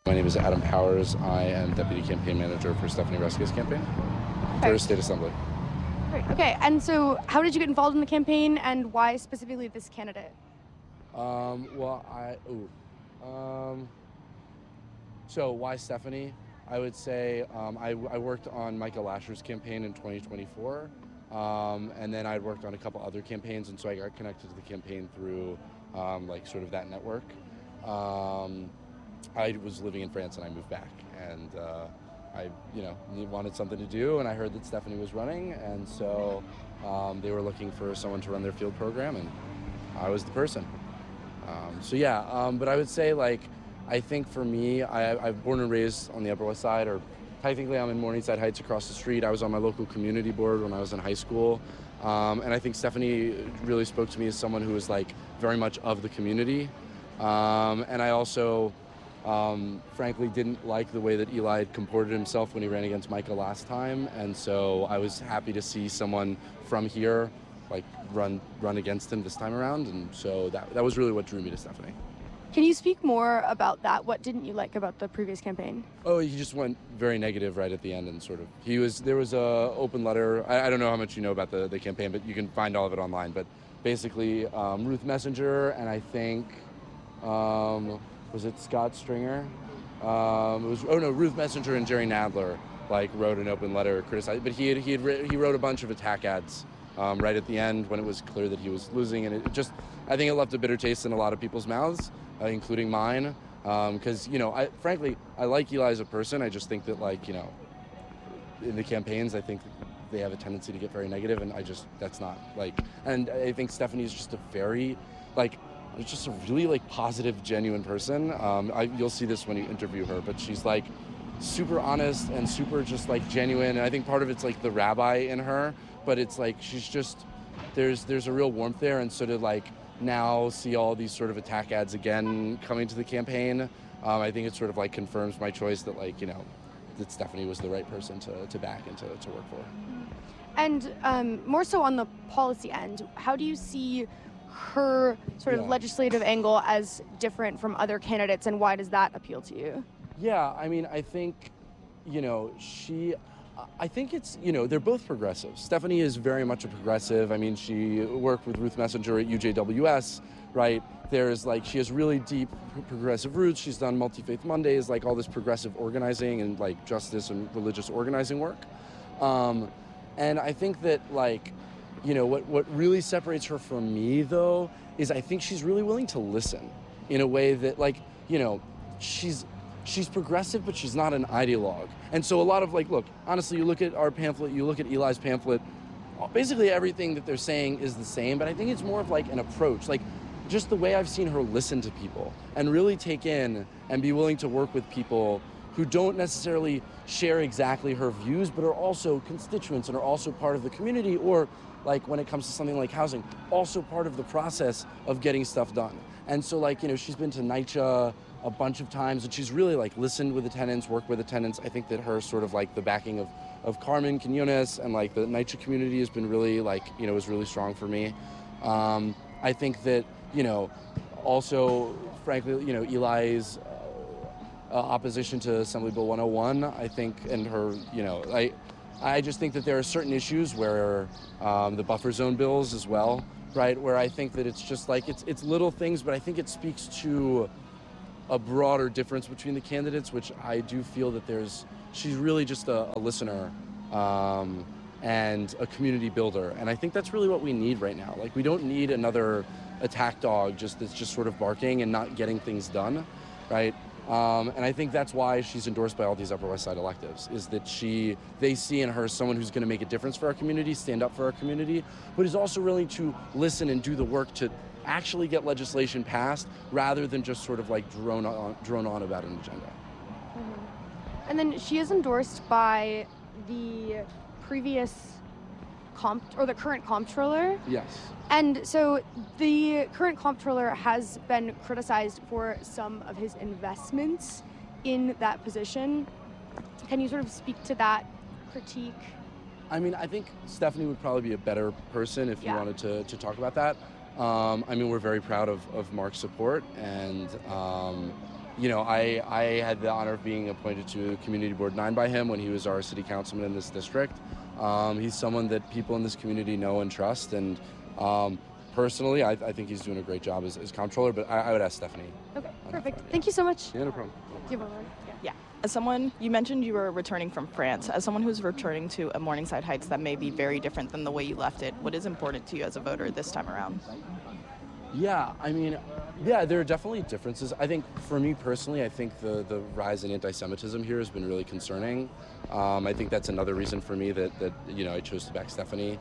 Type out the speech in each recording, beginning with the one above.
My name is Adam Powers. I am Deputy Campaign Manager for Stephanie Ruska's campaign for State Assembly. Great. Okay, and so how did you get involved in the campaign, and why specifically this candidate? So why Stephanie? I would say I worked on Michael Lasher's campaign in 2024, and then I'd worked on a couple other campaigns, and so I got connected to the campaign through like sort of that network. I was living in France and I moved back, and I wanted something to do, and I heard that Stephanie was running, and so they were looking for someone to run their field program, and I was the person. But I would say, like, I think for me, I'm born and raised on the Upper West Side, or technically I'm in Morningside Heights across the street. I was on my local community board when I was in high school, and I think Stephanie really spoke to me as someone who was like very much of the community, and I also frankly didn't like the way that Eli had comported himself when he ran against Micah last time, and so I was happy to see someone from here like run against him this time around, and so that was really what drew me to Stephanie. Can you speak more about that? What didn't you like about the previous campaign? Oh, he just went very negative right at the end, and sort of there was a open letter. I don't know how much you know about the campaign, but you can find all of it online. But basically, Ruth Messenger and I think was it Scott Stringer? Ruth Messenger and Jerry Nadler like wrote an open letter criticizing. But he wrote a bunch of attack ads right at the end when it was clear that he was losing, and I think it left a bitter taste in a lot of people's mouths, including mine. Because I like Eli as a person. I just think that in the campaigns, I think they have a tendency to get very negative, and that's not like. And I think Stephanie's just a very just a really positive, genuine person. You'll see this when you interview her, but she's like super honest and super just genuine. And I think part of it's the rabbi in her, but it's she's just there's a real warmth there. And so to now see all these sort of attack ads again coming to the campaign, I think it sort of confirms my choice that that Stephanie was the right person to back and to work for. And more so on the policy end, how do you see her sort of legislative angle as different from other candidates, and why does that appeal to you? Yeah, I mean, I think, I think it's, they're both progressive. Stephanie is very much a progressive. I mean, she worked with Ruth Messenger at UJWS, right? She has really deep progressive roots. She's done Multi-Faith Mondays, all this progressive organizing and justice and religious organizing work. And I think that what really separates her from me, though, is I think she's really willing to listen in a way that, she's progressive, but she's not an ideologue. And so a lot of, look, honestly, you look at our pamphlet, you look at Eli's pamphlet, basically everything that they're saying is the same, but I think it's more of, an approach. Just the way I've seen her listen to people and really take in and be willing to work with people who don't necessarily share exactly her views, but are also constituents and are also part of the community, or when it comes to something like housing, also part of the process of getting stuff done. And so she's been to NYCHA a bunch of times, and she's really listened with the tenants, worked with the tenants. I think that her sort of the backing of Carmen Quinones and the NYCHA community has been really is really strong for me. I think that also frankly Eli's opposition to Assembly Bill 101, I think, and her I just think that there are certain issues where the buffer zone bills as well, right, where I think that it's just it's little things, but I think it speaks to a broader difference between the candidates, which I do feel that she's really just a listener and a community builder. And I think that's really what we need right now. We don't need another attack dog that's just sort of barking and not getting things done, right? And I think that's why she's endorsed by all these Upper West Side electives, is that they see in her someone who's going to make a difference for our community, stand up for our community, but is also willing to listen and do the work to actually get legislation passed, rather than just sort of drone on about an agenda. Mm-hmm. And then she is endorsed by the previous the current comptroller. Yes. And so the current comptroller has been criticized for some of his investments in that position. Can you sort of speak to that critique? I mean, I think Stephanie would probably be a better person if you wanted to talk about that. I mean, we're very proud of Mark's support, and I had the honor of being appointed to Community Board 9 by him when he was our city councilman in this district. He's someone that people in this community know and trust, and personally, I think he's doing a great job as comptroller, but I would ask Stephanie. Okay, perfect. Thank you so much. Yeah, no problem. Yeah. As someone, you mentioned you were returning from France. As someone who's returning to a Morningside Heights that may be very different than the way you left it, what is important to you as a voter this time around? Yeah, there are definitely differences. I think for me personally, I think the rise in anti-Semitism here has been really concerning. I think that's another reason for me that I chose to back Stephanie.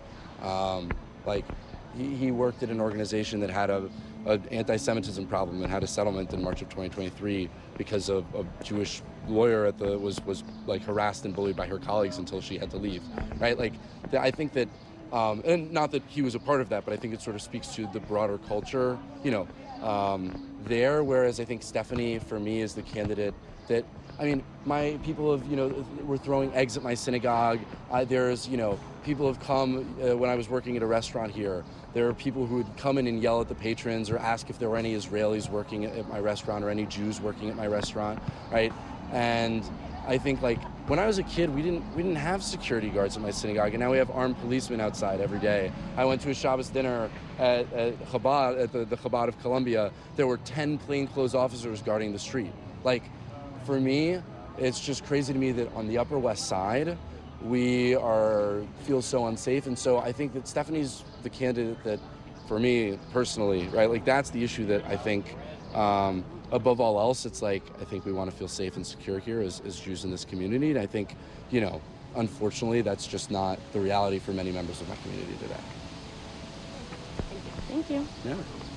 He worked at an organization that had an anti-Semitism problem and had a settlement in March of 2023 because a Jewish lawyer was harassed and bullied by her colleagues until she had to leave. Right? I think that. And not that he was a part of that, but I think it sort of speaks to the broader culture, there. Whereas I think Stephanie, for me, is the candidate that, my people were throwing eggs at my synagogue. There's, people have come when I was working at a restaurant here. There are people who would come in and yell at the patrons or ask if there were any Israelis working at my restaurant or any Jews working at my restaurant, right? And I think when I was a kid, we didn't have security guards at my synagogue, and now we have armed policemen outside every day. I went to a Shabbos dinner at Chabad, at the Chabad of Columbia. There were 10 plainclothes officers guarding the street. For me, it's just crazy to me that on the Upper West Side, we feel so unsafe, and so I think that Stephanie's the candidate that, for me personally, right, that's the issue that I think. Above all else, it's I think we want to feel safe and secure here as Jews in this community. And I think, unfortunately, that's just not the reality for many members of my community today. Thank you. Yeah.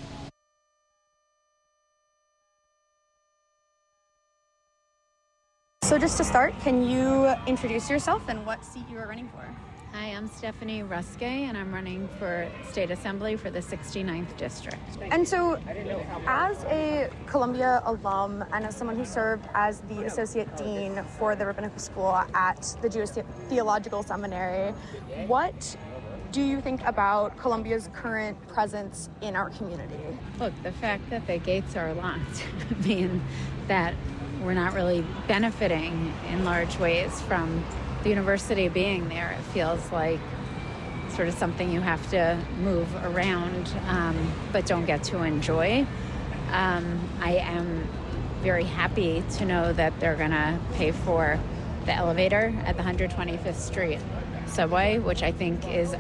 So just to start, can you introduce yourself and what seat you are running for? Hi, I'm Stephanie Ruske, and I'm running for State Assembly for the 69th District. And so, as a Columbia alum and as someone who served as the Associate Dean for the Rabbinical School at the Jewish Theological Seminary, what do you think about Columbia's current presence in our community? Look, the fact that the gates are locked mean that we're not really benefiting in large ways from the university being there. It feels like sort of something you have to move around, but don't get to enjoy. I am very happy to know that they're going to pay for the elevator at the 125th Street subway, which I think is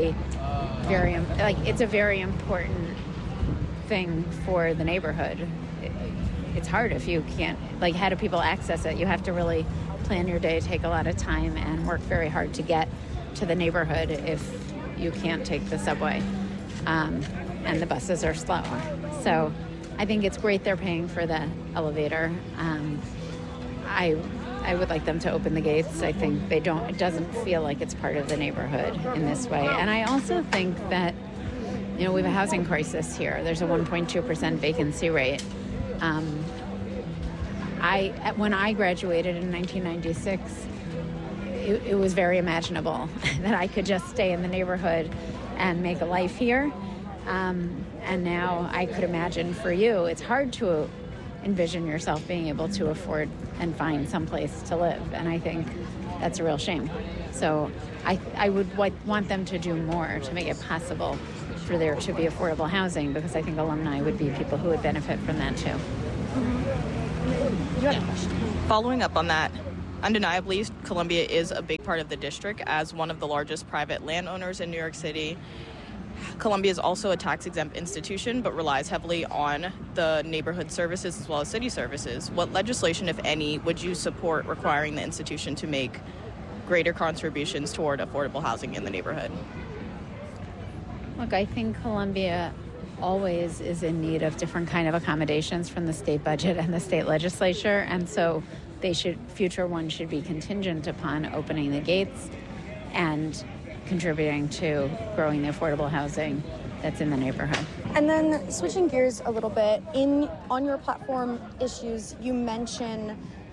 it's a very important thing for the neighborhood. It's hard if you can't, how do people access it? You have to really plan your day, take a lot of time, and work very hard to get to the neighborhood if you can't take the subway. And the buses are slow. So I think it's great they're paying for the elevator. I would like them to open the gates. I think it doesn't feel like it's part of the neighborhood in this way. And I also think that, we have a housing crisis here. There's a 1.2% vacancy rate. When I graduated in 1996, it was very imaginable that I could just stay in the neighborhood and make a life here. And now I could imagine for you, it's hard to envision yourself being able to afford and find someplace to live. And I think that's a real shame. So I would want them to do more to make it possible for there to be affordable housing, because I think alumni would be people who would benefit from that too. You have a question. Following up on that, undeniably, Columbia is a big part of the district. As one of the largest private landowners in New York City, Columbia is also a tax-exempt institution, but relies heavily on the neighborhood services as well as city services. What legislation, if any, would you support requiring the institution to make greater contributions toward affordable housing in the neighborhood? Look, I think Columbia always is in need of different kind of accommodations from the state budget and the state legislature, and so future ones should be contingent upon opening the gates and contributing to growing the affordable housing that's in the neighborhood. And then switching gears a little bit, on your platform issues, you mention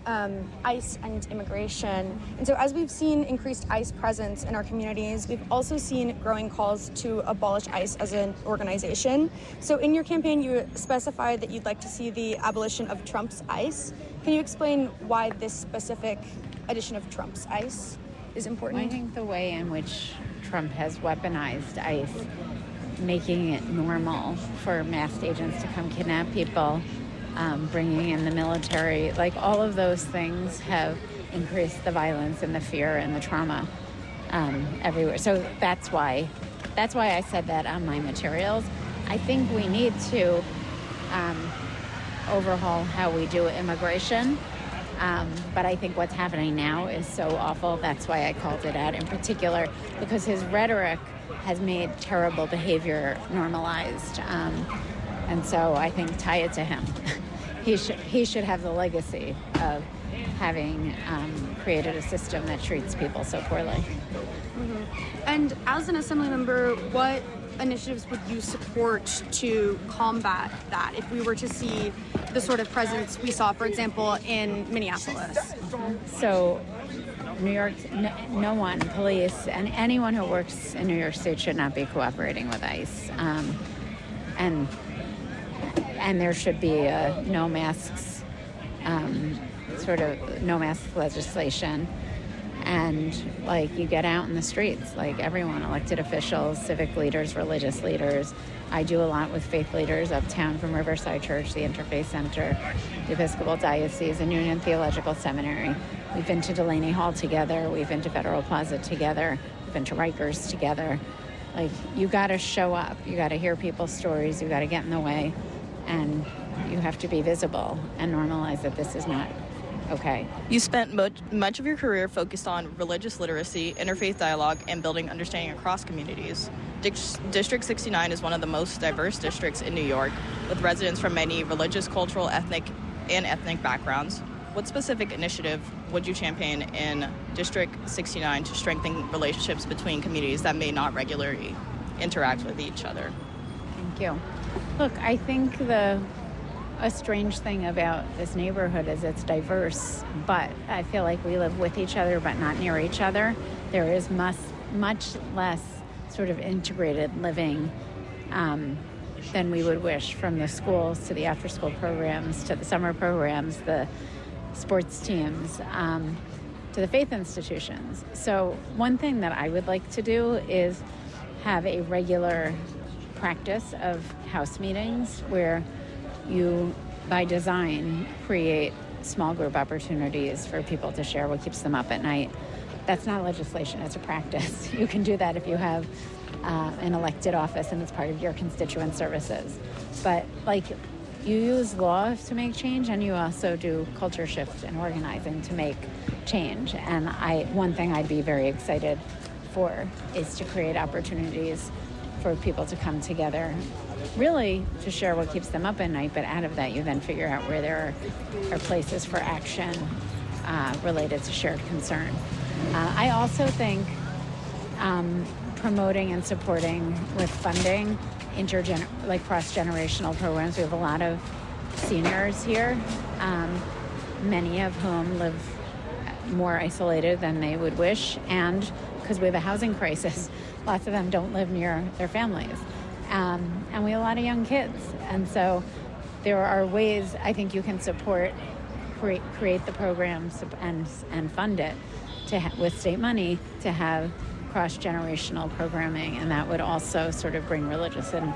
ICE and immigration. And so as we've seen increased ICE presence in our communities, we've also seen growing calls to abolish ICE as an organization. So in your campaign, you specified that you'd like to see the abolition of Trump's ICE. Can you explain why this specific addition of Trump's ICE is important? I think the way in which Trump has weaponized ICE, making it normal for masked agents to come kidnap people, bringing in the military, like all of those things have increased the violence and the fear and the trauma everywhere. So that's why I said that on my materials. I think we need to overhaul how we do immigration. But I think what's happening now is so awful. That's why I called it out in particular, because his rhetoric has made terrible behavior normalized. And so I think tie it to him. He should have the legacy of having created a system that treats people so poorly. Mm-hmm. And as an Assembly member, what initiatives would you support to combat that if we were to see the sort of presence we saw, for example, in Minneapolis? So New York, no one, police, and anyone who works in New York State should not be cooperating with ICE. And there should be a no masks, sort of no mask legislation. And like you get out in the streets, like everyone, elected officials, civic leaders, religious leaders. I do a lot with faith leaders uptown from Riverside Church, the Interfaith Center, the Episcopal Diocese, and Union Theological Seminary. We've been to Delaney Hall together. We've been to Federal Plaza together. We've been to Rikers together. Like, you got to show up. You got to hear people's stories. You got to get in the way. And you have to be visible and normalize that this is not okay. You spent much of your career focused on religious literacy, interfaith dialogue, and building understanding across communities. District 69 is one of the most diverse districts in New York, with residents from many religious, cultural, ethnic backgrounds. What specific initiative would you champion in District 69 to strengthen relationships between communities that may not regularly interact with each other? Thank you. Look, I think a strange thing about this neighborhood is it's diverse, but I feel like we live with each other but not near each other. There is much less sort of integrated living than we would wish, from the schools to the after-school programs to the summer programs, the sports teams, to the faith institutions. So one thing that I would like to do is have a regular practice of house meetings where you, by design, create small group opportunities for people to share what keeps them up at night. That's not legislation, it's a practice. You can do that if you have an elected office and it's part of your constituent services. But you use law to make change, and you also do culture shift and organizing to make change. And one thing I'd be very excited for is to create opportunities for people to come together, really to share what keeps them up at night, but out of that you then figure out where there are places for action related to shared concern. I also think promoting and supporting with funding cross-generational programs. We have a lot of seniors here, many of whom live more isolated than they would wish, and because we have a housing crisis, lots of them don't live near their families. And we have a lot of young kids. And so there are ways I think you can create the programs and fund it with state money to have cross-generational programming, and that would also sort of bring religious and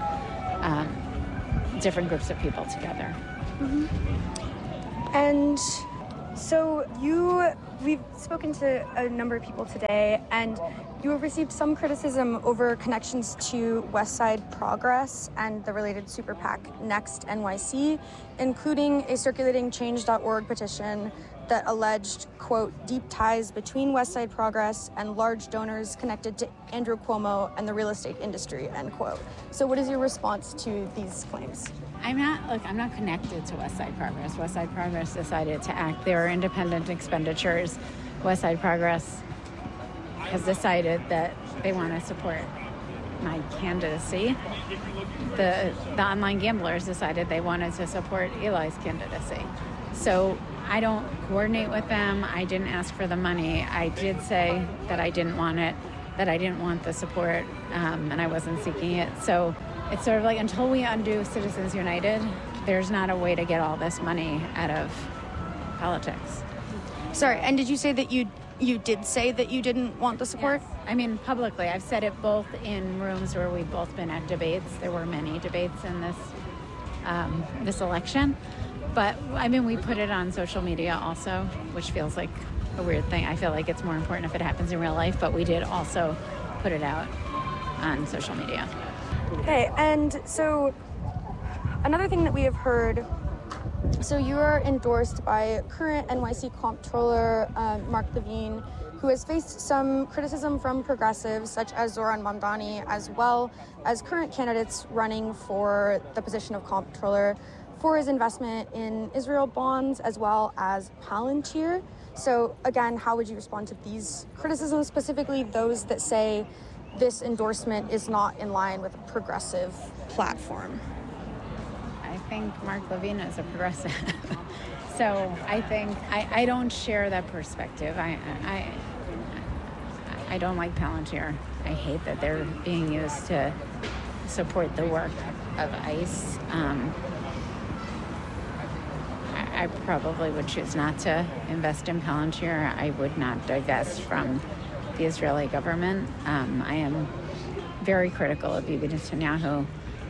different groups of people together. Mm-hmm. And so we've spoken to a number of people today, and you have received some criticism over connections to West Side Progress and the related super PAC Next NYC, including a circulating change.org petition that alleged, quote, deep ties between West Side Progress and large donors connected to Andrew Cuomo and the real estate industry, end quote. So what is your response to these claims? I'm not connected to West Side Progress. West Side Progress decided to act. There are independent expenditures. West Side Progress has decided that they want to support my candidacy. The online gamblers decided they wanted to support Eli's candidacy. So I don't coordinate with them. I didn't ask for the money. I did say that I didn't want it, that I didn't want the support, and I wasn't seeking it. So it's sort of like until we undo Citizens United, there's not a way to get all this money out of politics. Sorry, and did you say that you did say that you didn't want the support? Yes. I mean, publicly. I've said it both in rooms where we've both been at debates. There were many debates in this election. But, I mean, we put it on social media also, which feels like a weird thing. I feel like it's more important if it happens in real life, but we did also put it out on social media. Okay, and so another thing that we have heard, so you are endorsed by current NYC Comptroller Mark Levine, who has faced some criticism from progressives such as Zohran Mamdani, as well as current candidates running for the position of Comptroller, for his investment in Israel bonds as well as Palantir. So again, how would you respond to these criticisms, specifically those that say this endorsement is not in line with a progressive platform? I think Mark Levine is a progressive. So I think I don't share that perspective. I don't like Palantir. I hate that they're being used to support the work of ICE. I probably would choose not to invest in Palantir. I would not divest from the Israeli government. I am very critical of Bibi Netanyahu.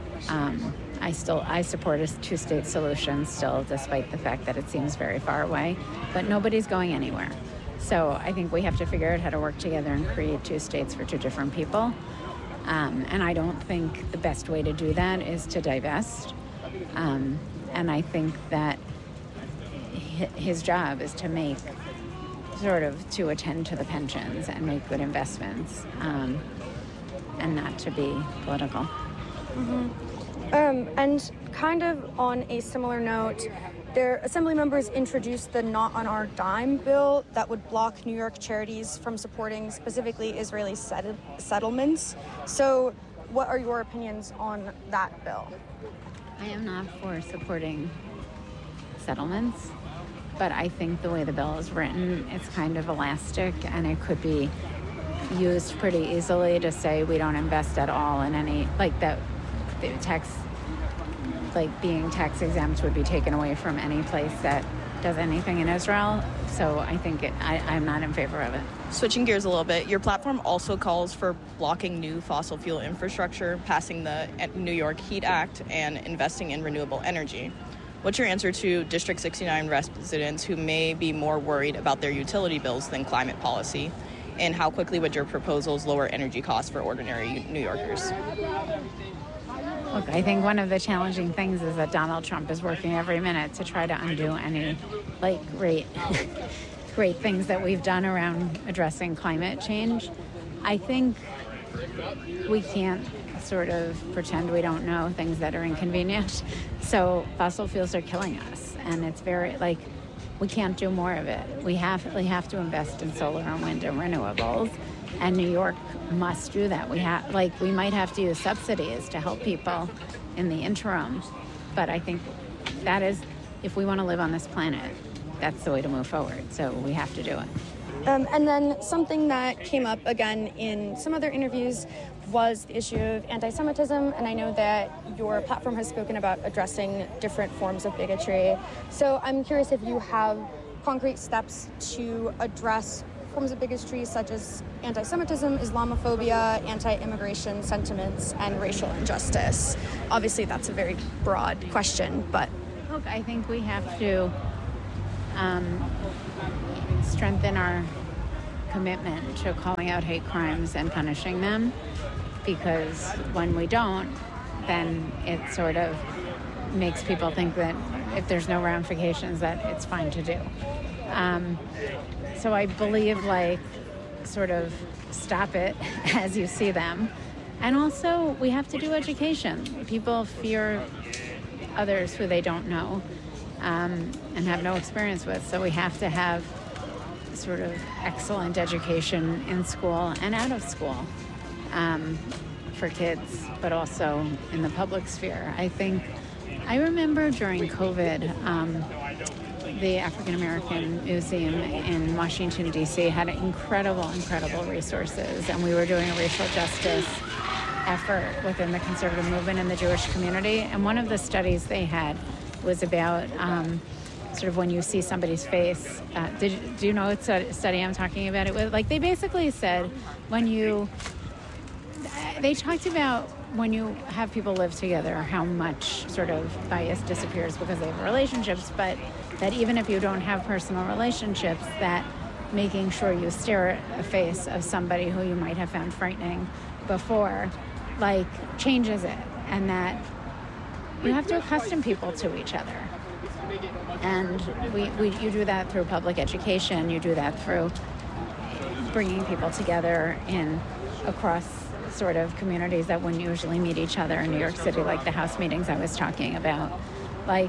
I support a two-state solution still, despite the fact that it seems very far away. But nobody's going anywhere. So I think we have to figure out how to work together and create two states for two different people. And I don't think the best way to do that is to divest. And I think that his job is to make to attend to the pensions and make good investments, and not to be political. Mm-hmm. And kind of on a similar note, their assembly members introduced the Not on Our Dime bill that would block New York charities from supporting specifically Israeli settlements. So what are your opinions on that bill? I am not for supporting settlements, but I think the way the bill is written, it's kind of elastic, and it could be used pretty easily to say we don't invest at all in any, like that the tax, like being tax exempt would be taken away from any place that does anything in Israel. So I think I'm not in favor of it. Switching gears a little bit, your platform also calls for blocking new fossil fuel infrastructure, passing the New York Heat Act, and investing in renewable energy. What's your answer to District 69 residents who may be more worried about their utility bills than climate policy? And how quickly would your proposals lower energy costs for ordinary New Yorkers? Look, I think one of the challenging things is that Donald Trump is working every minute to try to undo any great things that we've done around addressing climate change. I think we can't sort of pretend we don't know things that are inconvenient. So fossil fuels are killing us, and it's very, we can't do more of it. We have to invest in solar and wind and renewables, and New York must do that. We might have to use subsidies to help people in the interim, but I think that is, if we want to live on this planet, that's the way to move forward. So we have to do it. And then something that came up again in some other interviews was the issue of anti-Semitism, and I know that your platform has spoken about addressing different forms of bigotry. So I'm curious if you have concrete steps to address forms of bigotry such as anti-Semitism, Islamophobia, anti-immigration sentiments, and racial injustice. Obviously, that's a very broad question, but... Look, I think we have to strengthen our commitment to calling out hate crimes and punishing them, because when we don't, then it sort of makes people think that if there's no ramifications, that it's fine to do. So I believe, sort of stop it as you see them. And also, we have to do education. People fear others who they don't know and have no experience with. So we have to have sort of excellent education in school and out of school for kids, but also in the public sphere. I remember during COVID, the African American Museum in Washington, D.C. had incredible resources, and we were doing a racial justice effort within the conservative movement in the Jewish community. And one of the studies they had was about sort of when you see somebody's face. Do you know what study I'm talking about? It was like they basically said they talked about when you have people live together, how much sort of bias disappears because they have relationships, but that even if you don't have personal relationships, that making sure you stare at the face of somebody who you might have found frightening before, like, changes it, and that you have to accustom people to each other. And you do that through public education, you do that through bringing people together across sort of communities that wouldn't usually meet each other in New York City, like the house meetings I was talking about. Like,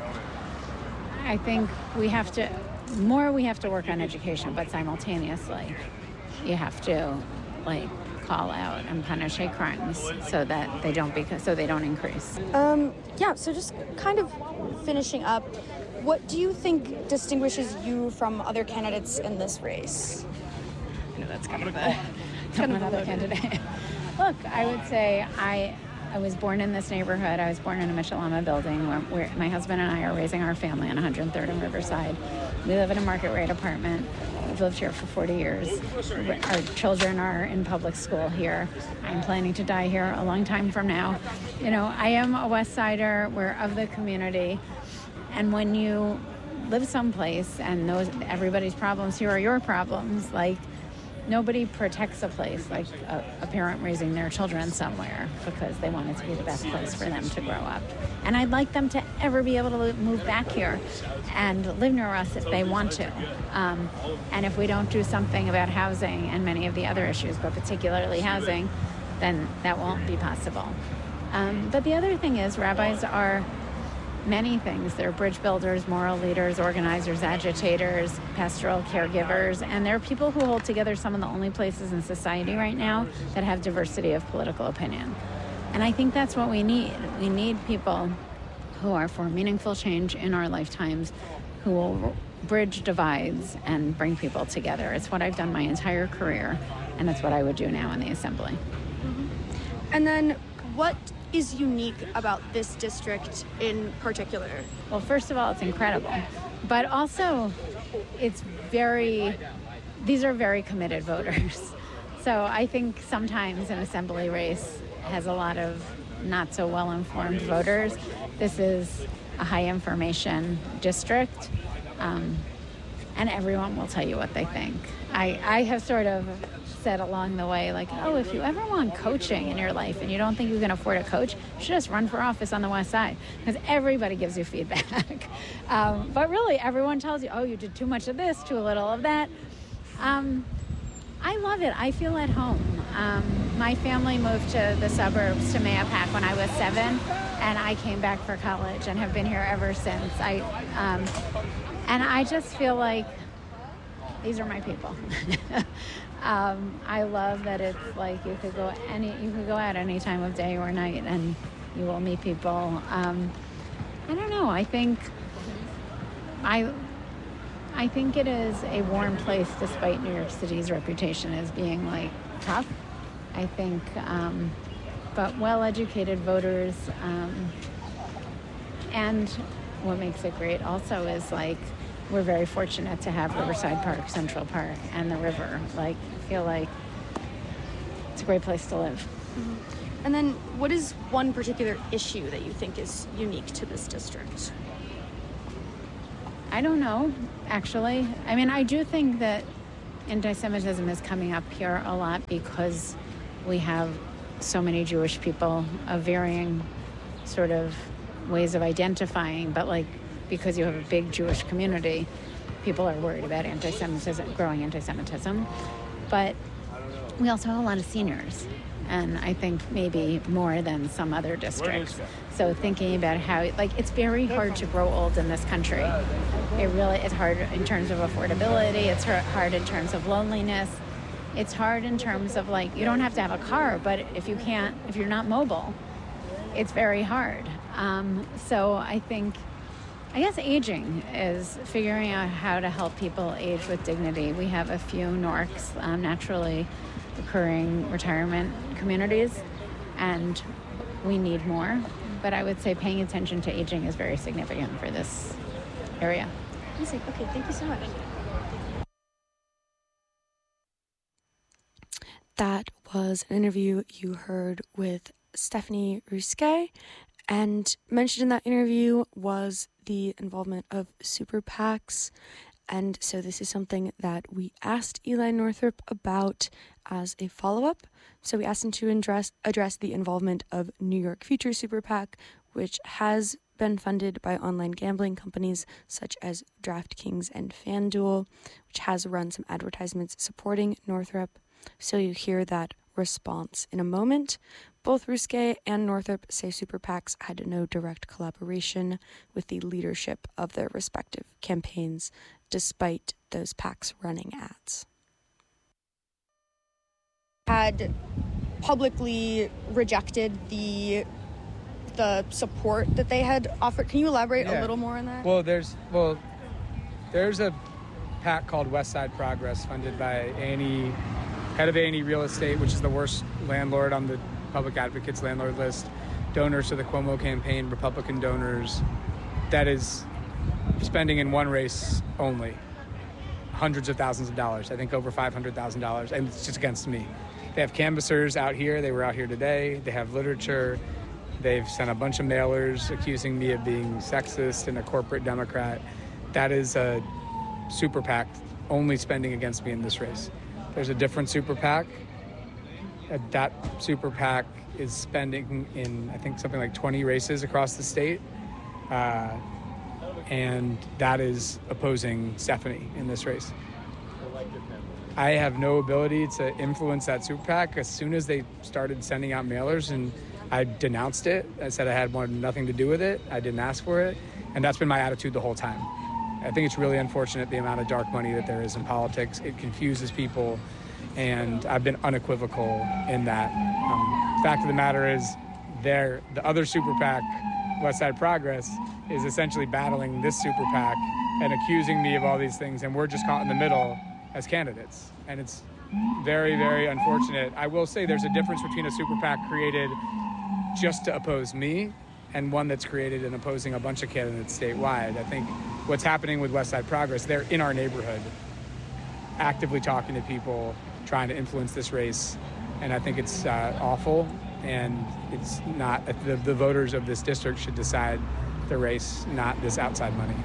I think we have to work on education, but simultaneously you have to, like, call out and punish hate crimes so that they don't increase. So just kind of finishing up, what do you think distinguishes you from other candidates in this race? I know that's kind of another candidate. Look, I would say I was born in this neighborhood. I was born in a Michelama building where my husband and I are raising our family on 103rd and Riverside. We live in a market rate apartment. We've lived here for 40 years. Our children are in public school here. I'm planning to die here a long time from now. You know, I am a West Sider. We're of the community. And when you live someplace and everybody's problems here are your problems, like, nobody protects a place like a parent raising their children somewhere because they want it to be the best place for them to grow up. And I'd like them to ever be able to move back here and live near us if they want to. And if we don't do something about housing and many of the other issues, but particularly housing, then that won't be possible. But the other thing is, rabbis are many things. They're bridge builders, moral leaders, organizers, agitators, pastoral caregivers, and they're people who hold together some of the only places in society right now that have diversity of political opinion. And I think that's what we need. We need people who are for meaningful change in our lifetimes, who will bridge divides and bring people together. It's what I've done my entire career, and it's what I would do now in the Assembly. Mm-hmm. And then what is unique about this district in particular? Well, first of all, it's incredible. But also, these are very committed voters. So I think sometimes an Assembly race has a lot of not so well-informed voters. This is a high-information district, and everyone will tell you what they think. I have sort of said along the way, like, oh, if you ever want coaching in your life and you don't think you can afford a coach, you should just run for office on the West Side, because everybody gives you feedback. But really, everyone tells you, oh, you did too much of this, too little of that. I love it. I feel at home. My family moved to the suburbs, to Mahopac, when I was 7, and I came back for college and have been here ever since. And I just feel like these are my people. I love that it's like you could go out any time of day or night and you will meet people. I don't know. I think it is a warm place, despite New York City's reputation as being, like, tough. I think, but well-educated voters, and what makes it great also is, like, we're very fortunate to have Riverside Park, Central Park, and the river. Like, I feel like it's a great place to live. Mm-hmm. And then what is one particular issue that you think is unique to this district? I don't know, actually. I mean, I do think that anti-Semitism is coming up here a lot because we have so many Jewish people of varying sort of ways of identifying, but, like, because you have a big Jewish community, people are worried about growing anti-Semitism. But we also have a lot of seniors, and I think maybe more than some other districts. So thinking about how, like, it's very hard to grow old in this country. It's hard in terms of affordability. It's hard in terms of loneliness. It's hard in terms of, like, you don't have to have a car, but if you're not mobile, it's very hard. So I think I guess aging is figuring out how to help people age with dignity. We have a few NORCs, naturally occurring retirement communities, and we need more. But I would say paying attention to aging is very significant for this area. Amazing. Okay, thank you so much. That was an interview you heard with Stephanie Ruske, and mentioned in that interview was the involvement of super PACs. And so this is something that we asked Eli Northrop about as a follow-up. So we asked him to address the involvement of New York Future Super PAC, which has been funded by online gambling companies such as DraftKings and FanDuel, which has run some advertisements supporting Northrop. So you hear that response in a moment. Both Ruske and Northrop say super PACs had no direct collaboration with the leadership of their respective campaigns, despite those PACs running ads. Had publicly rejected the support that they had offered. Can you elaborate a little more on that? Well, there's a PAC called West Side Progress, funded by A&E, head of A&E Real Estate, which is the worst landlord on the Public Advocates landlord list, donors to the Cuomo campaign, Republican donors, that is spending in one race only hundreds of thousands of dollars, I think over $500,000, and it's just against me. They have canvassers out here. They were out here today. They have literature. They've sent a bunch of mailers accusing me of being sexist and a corporate Democrat. That is a super PAC only spending against me in this race. There's a different super PAC. That super PAC is spending in, I think, something like 20 races across the state. And that is opposing Stephanie in this race. I have no ability to influence that super PAC. As soon as they started sending out mailers, and I denounced it, I said I wanted nothing to do with it. I didn't ask for it. And that's been my attitude the whole time. I think it's really unfortunate the amount of dark money that there is in politics. It confuses people, and I've been unequivocal in that. Fact of the matter is, the other super PAC, West Side Progress, is essentially battling this super PAC and accusing me of all these things, and we're just caught in the middle as candidates. And it's very, very unfortunate. I will say there's a difference between a super PAC created just to oppose me and one that's created in opposing a bunch of candidates statewide. I think what's happening with West Side Progress, they're in our neighborhood, actively talking to people, trying to influence this race. And I think it's awful, and it's not, the voters of this district should decide the race, not this outside money.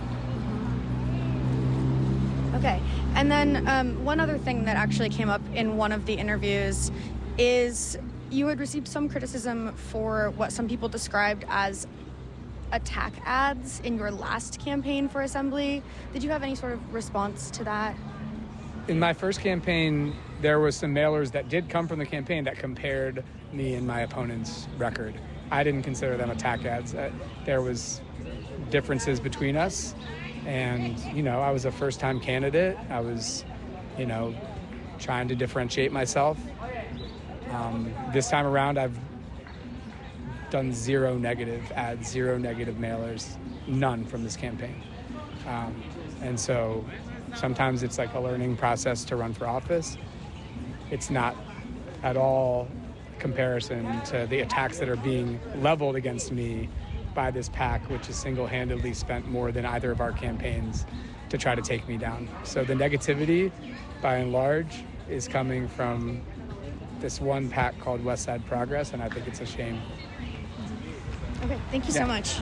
Okay, and then one other thing that actually came up in one of the interviews is you had received some criticism for what some people described as attack ads in your last campaign for Assembly. Did you have any sort of response to that? In my first campaign, there was some mailers that did come from the campaign that compared me and my opponent's record. I didn't consider them attack ads. There was differences between us. And, I was a first-time candidate. I was, trying to differentiate myself. This time around, I've done zero negative ads, zero negative mailers, none from this campaign. And so sometimes it's like a learning process to run for office. It's not at all comparison to the attacks that are being leveled against me by this PAC, which has single-handedly spent more than either of our campaigns to try to take me down. So the negativity, by and large, is coming from this one PAC called West Side Progress, and I think it's a shame. Okay, thank you so much.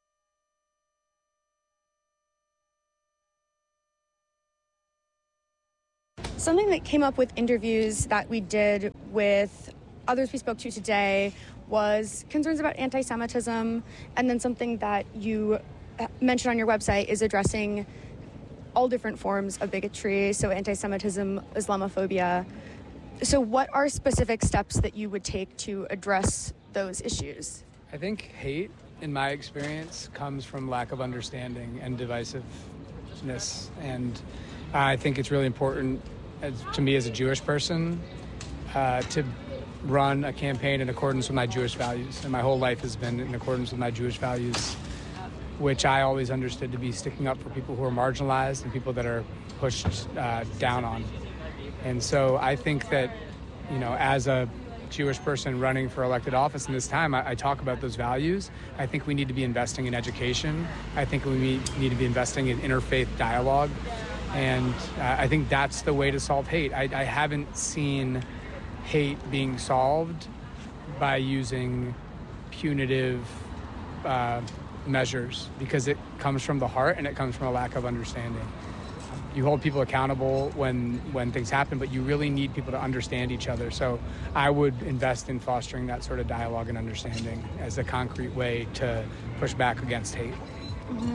Something that came up with interviews that we did with others we spoke to today was concerns about anti-Semitism, and then something that you mentioned on your website is addressing all different forms of bigotry, so anti-Semitism, Islamophobia. So what are specific steps that you would take to address those issues? I think hate, in my experience, comes from lack of understanding and divisiveness, and I think it's really important to me as a Jewish person to run a campaign in accordance with my Jewish values, and my whole life has been in accordance with my Jewish values. which I always understood to be sticking up for people who are marginalized and people that are pushed down on. And so I think that, as a Jewish person running for elected office in this time, I talk about those values. I think we need to be investing in education. I think we need to be investing in interfaith dialogue. And I think that's the way to solve hate. I haven't seen hate being solved by using punitive measures, because it comes from the heart and it comes from a lack of understanding. You hold people accountable when things happen, but you really need people to understand each other. So I would invest in fostering that sort of dialogue and understanding as a concrete way to push back against hate. Mm-hmm.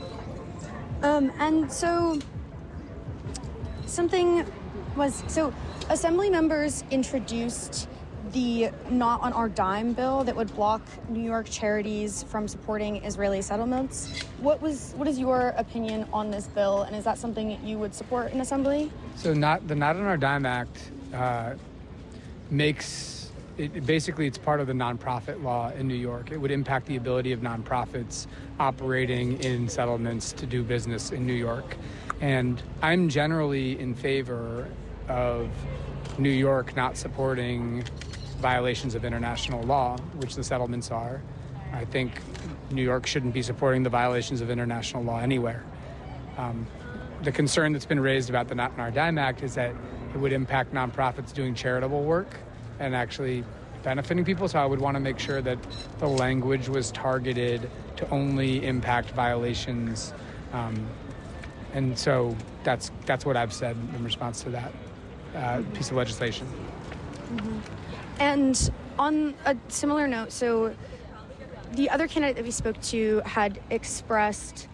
And so Assembly members introduced the Not on Our Dime bill that would block New York charities from supporting Israeli settlements. What is your opinion on this bill, and is that something you would support in Assembly? So the Not on Our Dime Act makes it basically, it's part of the nonprofit law in New York. It would impact the ability of nonprofits operating in settlements to do business in New York. And I'm generally in favor of New York not supporting violations of international law, which the settlements are. I think New York shouldn't be supporting the violations of international law anywhere. The concern that's been raised about the Not on Our Dime Act is that it would impact nonprofits doing charitable work and actually benefiting people. So I would want to make sure that the language was targeted to only impact violations. And so that's what I've said in response to that piece of legislation. Mm-hmm. And on a similar note, so the other candidate that we spoke to had expressed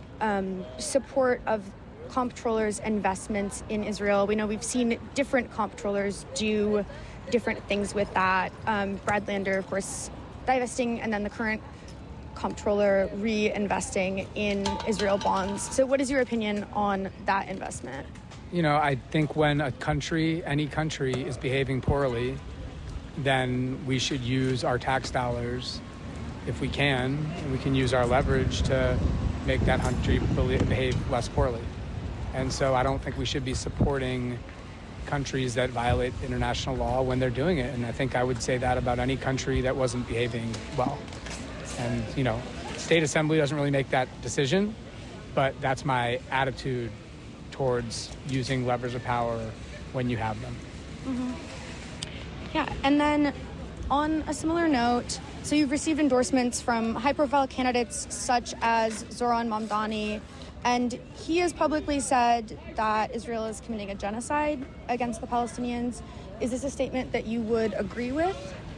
support of comptrollers' investments in Israel. We know we've seen different comptrollers do different things with that. Brad Lander, of course, divesting, and then the current comptroller reinvesting in Israel bonds. So what is your opinion on that investment? I think when any country is behaving poorly, then we should use our tax dollars, if we can, and we can use our leverage to make that country behave less poorly. And so I don't think we should be supporting countries that violate international law when they're doing it. And I think I would say that about any country that wasn't behaving well. And, state assembly doesn't really make that decision, but that's my attitude towards using levers of power when you have them. Mm-hmm. Yeah, and then on a similar note, so you've received endorsements from high-profile candidates such as Zoran Mamdani, and he has publicly said that Israel is committing a genocide against the Palestinians. Is this a statement that you would agree with?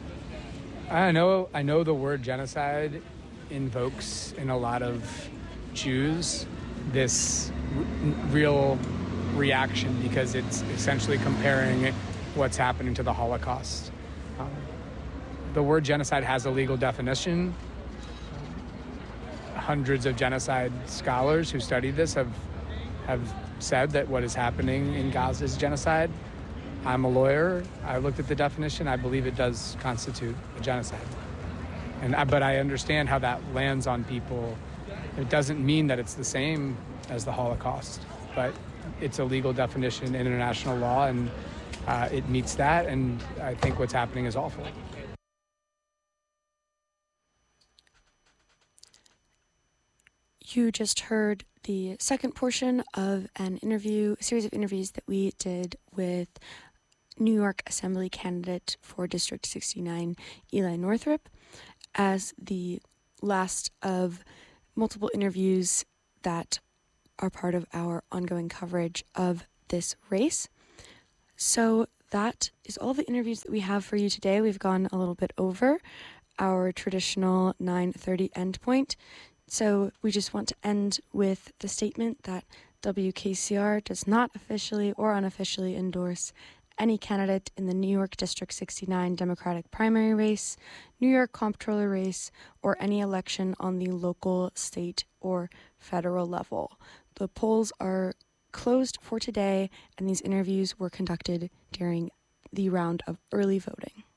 I know the word genocide invokes in a lot of Jews this real reaction, because it's essentially comparing what's happening to the Holocaust. The word genocide has a legal definition. Hundreds of genocide scholars who study this have said that what is happening in Gaza is genocide. I'm a lawyer. I looked at the definition. I believe it does constitute a genocide. But I understand how that lands on people. It doesn't mean that it's the same as the Holocaust, but it's a legal definition in international law, and it meets that, and I think what's happening is awful. You just heard the second portion of a series of interviews that we did with New York Assembly candidate for District 69, Eli Northrup, as the last of multiple interviews that are part of our ongoing coverage of this race. So that is all the interviews that we have for you today. We've gone a little bit over our traditional 9:30 endpoint. So we just want to end with the statement that WKCR does not officially or unofficially endorse any candidate in the New York District 69 Democratic primary race, New York Comptroller race, or any election on the local, state, or federal level. The polls are closed for today, and these interviews were conducted during the round of early voting.